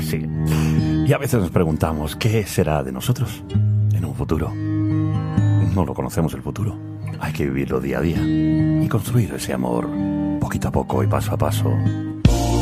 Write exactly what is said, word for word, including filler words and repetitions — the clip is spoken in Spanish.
Sí. Y a veces nos preguntamos, ¿qué será de nosotros en un futuro? No lo conocemos el futuro. Hay que vivirlo día a día y construir ese amor poquito a poco y paso a paso